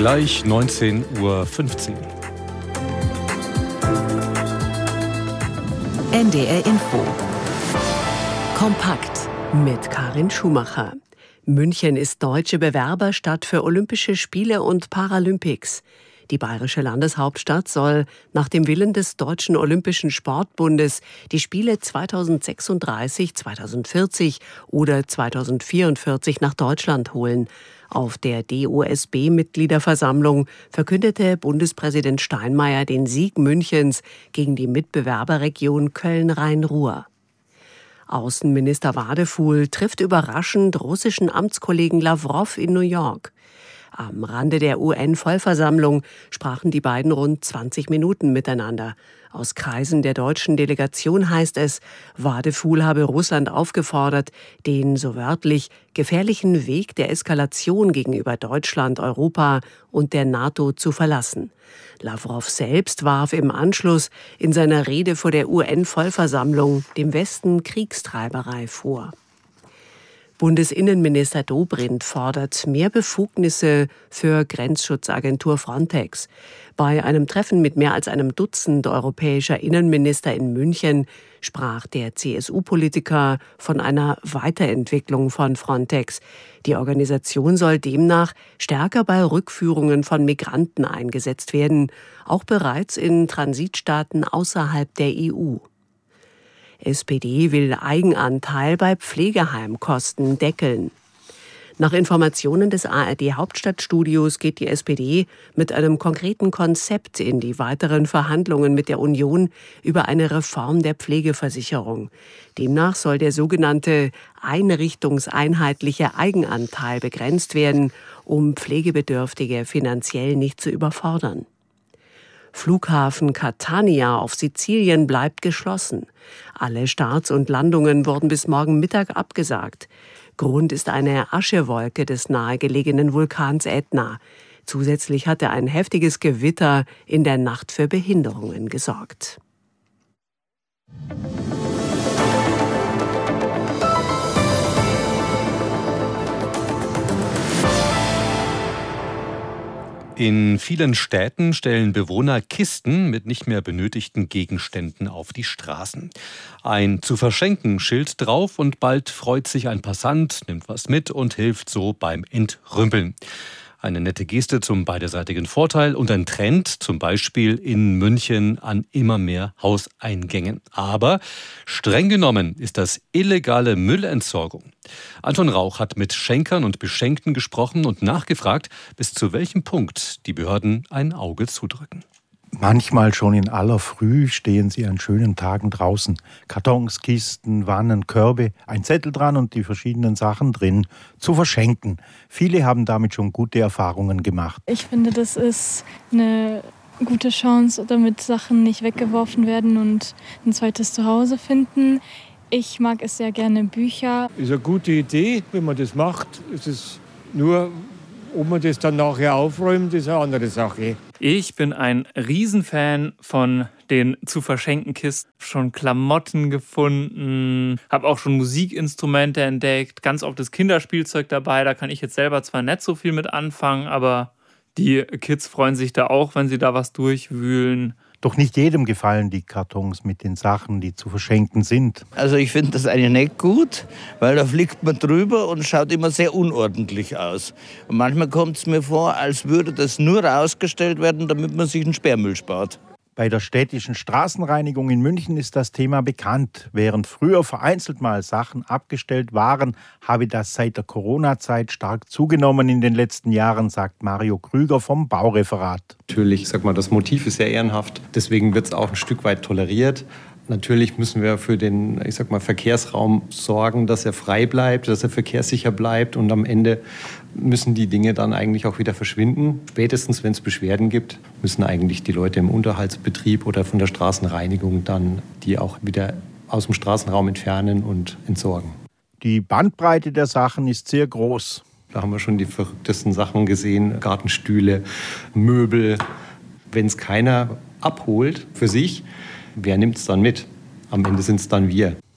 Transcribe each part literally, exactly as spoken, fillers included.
Gleich neunzehn Uhr fünfzehn. N D R Info. Kompakt mit Karin Schumacher. München ist deutsche Bewerberstadt für Olympische Spiele und Paralympics. Die bayerische Landeshauptstadt soll nach dem Willen des Deutschen Olympischen Sportbundes die Spiele zweitausendsechsunddreißig, zweitausendvierzig oder zweitausendvierundvierzig nach Deutschland holen. Auf der D O S B-Mitgliederversammlung verkündete Bundespräsident Steinmeier den Sieg Münchens gegen die Mitbewerberregion Köln-Rhein-Ruhr. Außenminister Wadefuhl trifft überraschend russischen Amtskollegen Lawrow in New York. Am Rande der U N-Vollversammlung sprachen die beiden rund zwanzig Minuten miteinander. Aus Kreisen der deutschen Delegation heißt es, Wadefuhl habe Russland aufgefordert, den, so wörtlich, gefährlichen Weg der Eskalation gegenüber Deutschland, Europa und der NATO zu verlassen. Lawrow selbst warf im Anschluss in seiner Rede vor der U N-Vollversammlung dem Westen Kriegstreiberei vor. Bundesinnenminister Dobrindt fordert mehr Befugnisse für Grenzschutzagentur Frontex. Bei einem Treffen mit mehr als einem Dutzend europäischer Innenminister in München sprach der C S U-Politiker von einer Weiterentwicklung von Frontex. Die Organisation soll demnach stärker bei Rückführungen von Migranten eingesetzt werden, auch bereits in Transitstaaten außerhalb der E U. S P D will Eigenanteil bei Pflegeheimkosten deckeln. Nach Informationen des A R D-Hauptstadtstudios geht die S P D mit einem konkreten Konzept in die weiteren Verhandlungen mit der Union über eine Reform der Pflegeversicherung. Demnach soll der sogenannte einrichtungseinheitliche Eigenanteil begrenzt werden, um Pflegebedürftige finanziell nicht zu überfordern. Flughafen Catania auf Sizilien bleibt geschlossen. Alle Starts und Landungen wurden bis morgen Mittag abgesagt. Grund ist eine Aschewolke des nahegelegenen Vulkans Ätna. Zusätzlich hatte ein heftiges Gewitter in der Nacht für Behinderungen gesorgt. In vielen Städten stellen Bewohner Kisten mit nicht mehr benötigten Gegenständen auf die Straßen. Ein zu verschenken Schild drauf und bald freut sich ein Passant, nimmt was mit und hilft so beim Entrümpeln. Eine nette Geste zum beiderseitigen Vorteil und ein Trend, zum Beispiel in München an immer mehr Hauseingängen. Aber streng genommen ist das illegale Müllentsorgung. Anton Rauch hat mit Schenkern und Beschenkten gesprochen und nachgefragt, bis zu welchem Punkt die Behörden ein Auge zudrücken. Manchmal schon in aller Früh stehen sie an schönen Tagen draußen. Kartons, Kisten, Wannen, Körbe, ein Zettel dran und die verschiedenen Sachen drin zu verschenken. Viele haben damit schon gute Erfahrungen gemacht. Ich finde, das ist eine gute Chance, damit Sachen nicht weggeworfen werden und ein zweites Zuhause finden. Ich mag es sehr gerne, Bücher. Ist eine gute Idee, wenn man das macht. Es ist nur, ob man das dann nachher aufräumt, ist eine andere Sache. Ich bin ein Riesenfan von den zu verschenken Kisten. Schon Klamotten gefunden, habe auch schon Musikinstrumente entdeckt, ganz oft das Kinderspielzeug dabei. Da kann ich jetzt selber zwar nicht so viel mit anfangen, aber die Kids freuen sich da auch, wenn sie da was durchwühlen. Doch nicht jedem gefallen die Kartons mit den Sachen, die zu verschenken sind. Also ich finde das eigentlich nicht gut, weil da fliegt man drüber und schaut immer sehr unordentlich aus. Und manchmal kommt es mir vor, als würde das nur rausgestellt werden, damit man sich einen Sperrmüll spart. Bei der städtischen Straßenreinigung in München ist das Thema bekannt. Während früher vereinzelt mal Sachen abgestellt waren, habe das seit der Corona-Zeit stark zugenommen in den letzten Jahren, sagt Mario Krüger vom Baureferat. Natürlich, ich sag mal, das Motiv ist sehr ehrenhaft, deswegen wird es auch ein Stück weit toleriert. Natürlich müssen wir für den, ich sag mal, Verkehrsraum sorgen, dass er frei bleibt, dass er verkehrssicher bleibt und am Ende müssen die Dinge dann eigentlich auch wieder verschwinden. Spätestens, wenn es Beschwerden gibt, müssen eigentlich die Leute im Unterhaltsbetrieb oder von der Straßenreinigung dann die auch wieder aus dem Straßenraum entfernen und entsorgen. Die Bandbreite der Sachen ist sehr groß. Da haben wir schon die verrücktesten Sachen gesehen, Gartenstühle, Möbel. Wenn es keiner abholt für sich, wer nimmt es dann mit? Am Ende sind es dann wir.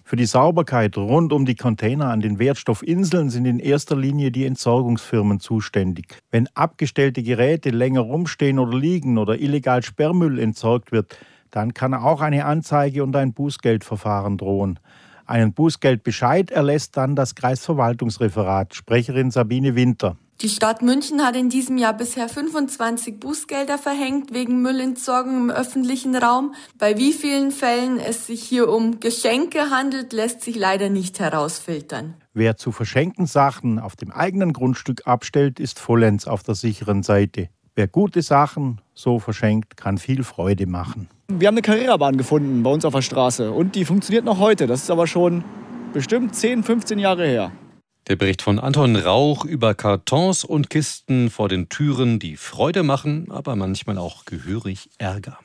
Für die Sauberkeit rund um die Container an den Wertstoffinseln sind in erster Linie die Entsorgungsfirmen zuständig. Wenn abgestellte Geräte länger rumstehen oder liegen oder illegal Sperrmüll entsorgt wird, dann kann auch eine Anzeige und ein Bußgeldverfahren drohen. Einen Bußgeldbescheid erlässt dann das Kreisverwaltungsreferat. Sprecherin Sabine Winter. Die Stadt München hat in diesem Jahr bisher fünfundzwanzig Bußgelder verhängt wegen Müllentsorgung im öffentlichen Raum. Bei wie vielen Fällen es sich hier um Geschenke handelt, lässt sich leider nicht herausfiltern. Wer zu verschenkten Sachen auf dem eigenen Grundstück abstellt, ist vollends auf der sicheren Seite. Wer gute Sachen so verschenkt, kann viel Freude machen. Wir haben eine Carrera-Bahn gefunden bei uns auf der Straße und die funktioniert noch heute. Das ist aber schon bestimmt zehn, fünfzehn Jahre her. Der Bericht von Anton Rauch über Kartons und Kisten vor den Türen, die Freude machen, aber manchmal auch gehörig Ärger.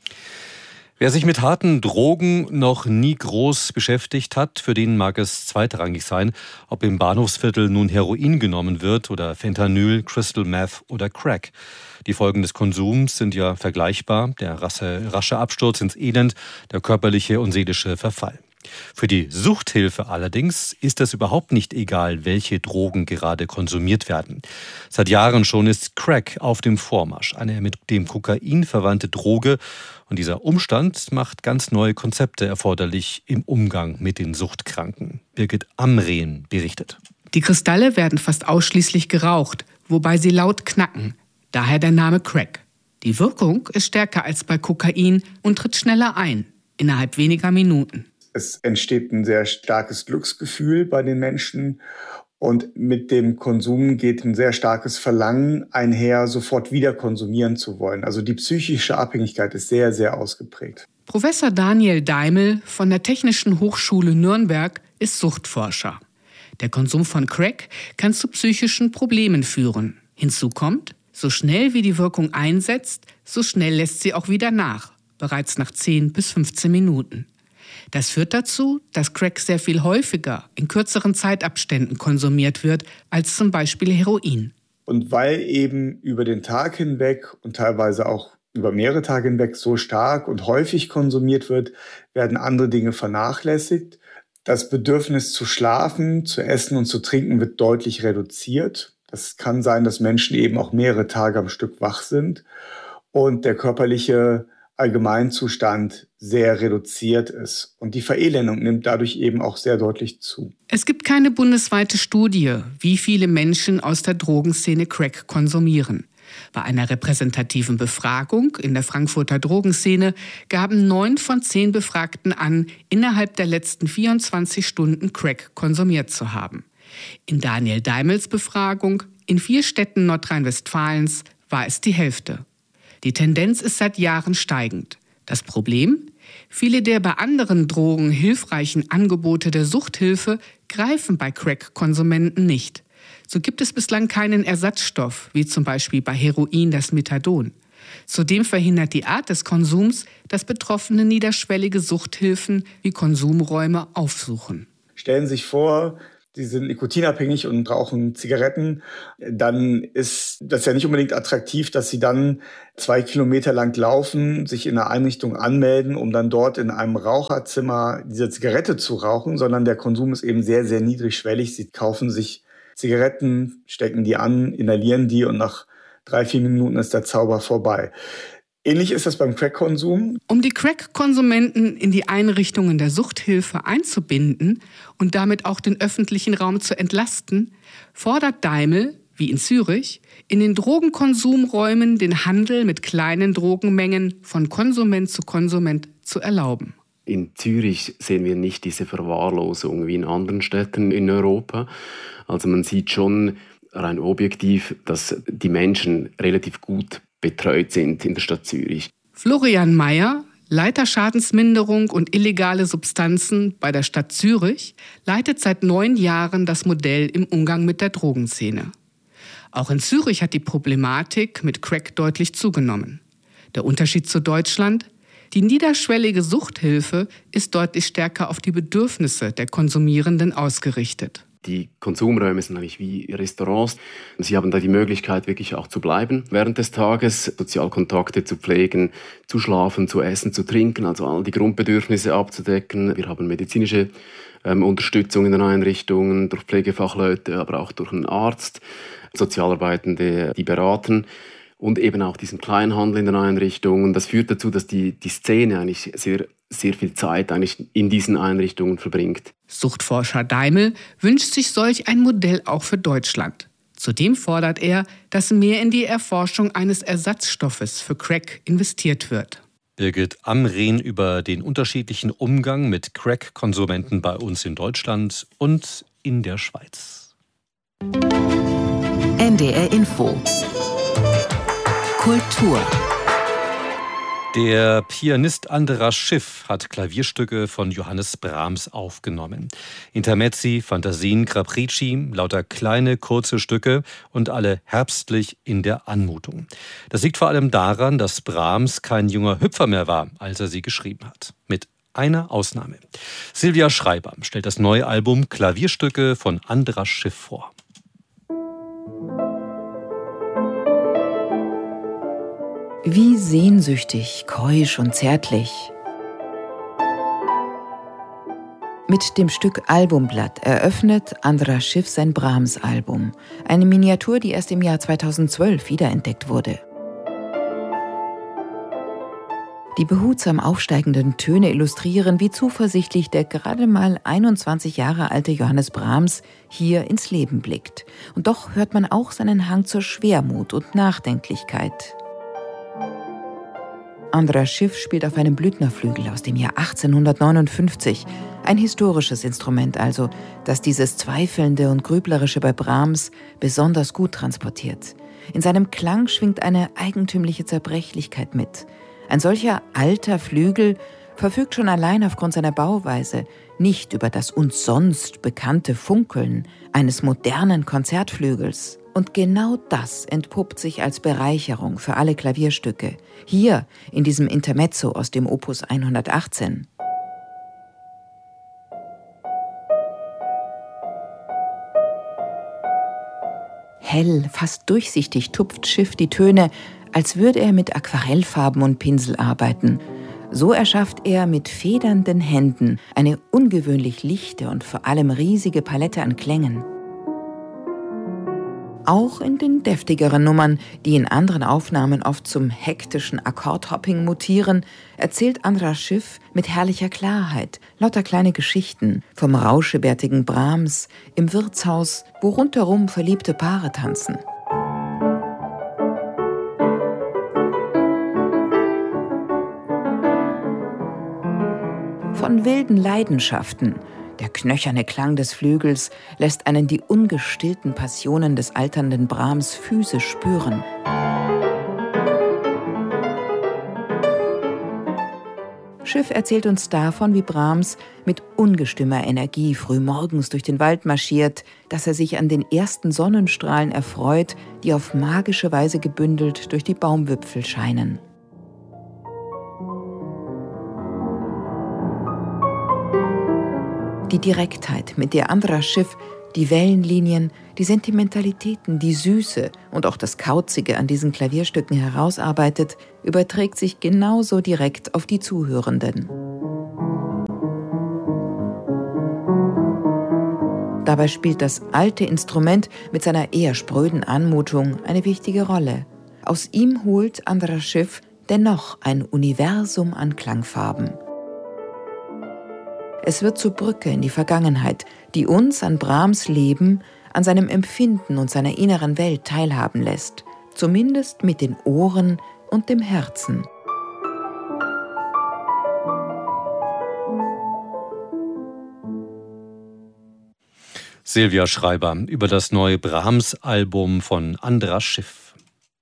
Wer sich mit harten Drogen noch nie groß beschäftigt hat, für den mag es zweitrangig sein, ob im Bahnhofsviertel nun Heroin genommen wird oder Fentanyl, Crystal Meth oder Crack. Die Folgen des Konsums sind ja vergleichbar, der rasche, rasche Absturz ins Elend, der körperliche und seelische Verfall. Für die Suchthilfe allerdings ist es überhaupt nicht egal, welche Drogen gerade konsumiert werden. Seit Jahren schon ist Crack auf dem Vormarsch, eine mit dem Kokain verwandte Droge. Und dieser Umstand macht ganz neue Konzepte erforderlich im Umgang mit den Suchtkranken. Birgit Amrehn berichtet. Die Kristalle werden fast ausschließlich geraucht, wobei sie laut knacken. Daher der Name Crack. Die Wirkung ist stärker als bei Kokain und tritt schneller ein, innerhalb weniger Minuten. Es entsteht ein sehr starkes Glücksgefühl bei den Menschen und mit dem Konsum geht ein sehr starkes Verlangen einher, sofort wieder konsumieren zu wollen. Also die psychische Abhängigkeit ist sehr, sehr ausgeprägt. Professor Daniel Daimel von der Technischen Hochschule Nürnberg ist Suchtforscher. Der Konsum von Crack kann zu psychischen Problemen führen. Hinzu kommt, so schnell wie die Wirkung einsetzt, so schnell lässt sie auch wieder nach, bereits nach zehn bis fünfzehn Minuten. Das führt dazu, dass Crack sehr viel häufiger in kürzeren Zeitabständen konsumiert wird als zum Beispiel Heroin. Und weil eben über den Tag hinweg und teilweise auch über mehrere Tage hinweg so stark und häufig konsumiert wird, werden andere Dinge vernachlässigt. Das Bedürfnis zu schlafen, zu essen und zu trinken wird deutlich reduziert. Das kann sein, dass Menschen eben auch mehrere Tage am Stück wach sind und der körperliche Allgemeinzustand sehr reduziert ist. Und die Verelendung nimmt dadurch eben auch sehr deutlich zu. Es gibt keine bundesweite Studie, wie viele Menschen aus der Drogenszene Crack konsumieren. Bei einer repräsentativen Befragung in der Frankfurter Drogenszene gaben neun von zehn Befragten an, innerhalb der letzten vierundzwanzig Stunden Crack konsumiert zu haben. In Daniel Daimels Befragung in vier Städten Nordrhein-Westfalens war es die Hälfte. Die Tendenz ist seit Jahren steigend. Das Problem? Viele der bei anderen Drogen hilfreichen Angebote der Suchthilfe greifen bei Crack-Konsumenten nicht. So gibt es bislang keinen Ersatzstoff, wie zum Beispiel bei Heroin das Methadon. Zudem verhindert die Art des Konsums, dass Betroffene niederschwellige Suchthilfen wie Konsumräume aufsuchen. Stellen Sie sich vor, Sie sind nikotinabhängig und rauchen Zigaretten, dann ist das ja nicht unbedingt attraktiv, dass Sie dann zwei Kilometer lang laufen, sich in einer Einrichtung anmelden, um dann dort in einem Raucherzimmer diese Zigarette zu rauchen, sondern der Konsum ist eben sehr, sehr niedrigschwellig. Sie kaufen sich Zigaretten, stecken die an, inhalieren die und nach drei, vier Minuten ist der Zauber vorbei. Ähnlich ist das beim Crack-Konsum. Um die Crack-Konsumenten in die Einrichtungen der Suchthilfe einzubinden und damit auch den öffentlichen Raum zu entlasten, fordert Daimel, wie in Zürich, in den Drogenkonsumräumen den Handel mit kleinen Drogenmengen von Konsument zu Konsument zu erlauben. In Zürich sehen wir nicht diese Verwahrlosung wie in anderen Städten in Europa. Also man sieht schon rein objektiv, dass die Menschen relativ gut betreut sind in der Stadt Zürich. Florian Mayer, Leiter Schadensminderung und illegale Substanzen bei der Stadt Zürich, leitet seit neun Jahren das Modell im Umgang mit der Drogenszene. Auch in Zürich hat die Problematik mit Crack deutlich zugenommen. Der Unterschied zu Deutschland? Die niederschwellige Suchthilfe ist deutlich stärker auf die Bedürfnisse der Konsumierenden ausgerichtet. Die Konsumräume sind eigentlich wie Restaurants. Sie haben da die Möglichkeit, wirklich auch zu bleiben während des Tages, Sozialkontakte zu pflegen, zu schlafen, zu essen, zu trinken, also all die Grundbedürfnisse abzudecken. Wir haben medizinische ähm, Unterstützung in den Einrichtungen durch Pflegefachleute, aber auch durch einen Arzt, Sozialarbeitende, die beraten. Und eben auch diesen Kleinhandel in den Einrichtungen. Das führt dazu, dass die, die Szene eigentlich sehr, sehr viel Zeit eigentlich in diesen Einrichtungen verbringt. Suchtforscher Daimel wünscht sich solch ein Modell auch für Deutschland. Zudem fordert er, dass mehr in die Erforschung eines Ersatzstoffes für Crack investiert wird. Birgit Amrehn über den unterschiedlichen Umgang mit Crack-Konsumenten bei uns in Deutschland und in der Schweiz. N D R Info Kultur. Der Pianist Andras Schiff hat Klavierstücke von Johannes Brahms aufgenommen. Intermezzi, Fantasien, Capricci, lauter kleine, kurze Stücke und alle herbstlich in der Anmutung. Das liegt vor allem daran, dass Brahms kein junger Hüpfer mehr war, als er sie geschrieben hat. Mit einer Ausnahme. Silvia Schreiber stellt das neue Album Klavierstücke von Andras Schiff vor. Wie sehnsüchtig, keusch und zärtlich. Mit dem Stück Albumblatt eröffnet Andras Schiff sein Brahms-Album. Eine Miniatur, die erst im Jahr zweitausendzwölf wiederentdeckt wurde. Die behutsam aufsteigenden Töne illustrieren, wie zuversichtlich der gerade mal einundzwanzig Jahre alte Johannes Brahms hier ins Leben blickt. Und doch hört man auch seinen Hang zur Schwermut und Nachdenklichkeit. Andras Schiff spielt auf einem Blüthnerflügel aus dem Jahr achtzehnhundertneunundfünfzig. Ein historisches Instrument also, das dieses Zweifelnde und Grüblerische bei Brahms besonders gut transportiert. In seinem Klang schwingt eine eigentümliche Zerbrechlichkeit mit. Ein solcher alter Flügel verfügt schon allein aufgrund seiner Bauweise nicht über das uns sonst bekannte Funkeln eines modernen Konzertflügels. Und genau das entpuppt sich als Bereicherung für alle Klavierstücke. Hier in diesem Intermezzo aus dem Opus hundertachtzehn. Hell, fast durchsichtig tupft Schiff die Töne, als würde er mit Aquarellfarben und Pinsel arbeiten. So erschafft er mit federnden Händen eine ungewöhnlich lichte und vor allem riesige Palette an Klängen. Auch in den deftigeren Nummern, die in anderen Aufnahmen oft zum hektischen Akkordhopping mutieren, erzählt Andras Schiff mit herrlicher Klarheit lauter kleine Geschichten vom rauschebärtigen Brahms im Wirtshaus, wo rundherum verliebte Paare tanzen. Von wilden Leidenschaften. Der knöcherne Klang des Flügels lässt einen die ungestillten Passionen des alternden Brahms physisch spüren. Schiff erzählt uns davon, wie Brahms mit ungestümer Energie frühmorgens durch den Wald marschiert, dass er sich an den ersten Sonnenstrahlen erfreut, die auf magische Weise gebündelt durch die Baumwipfel scheinen. Die Direktheit, mit der Andras Schiff die Wellenlinien, die Sentimentalitäten, die Süße und auch das Kauzige an diesen Klavierstücken herausarbeitet, überträgt sich genauso direkt auf die Zuhörenden. Dabei spielt das alte Instrument mit seiner eher spröden Anmutung eine wichtige Rolle. Aus ihm holt Andras Schiff dennoch ein Universum an Klangfarben. Es wird zur Brücke in die Vergangenheit, die uns an Brahms Leben, an seinem Empfinden und seiner inneren Welt teilhaben lässt. Zumindest mit den Ohren und dem Herzen. Silvia Schreiber über das neue Brahms-Album von Andras Schiff.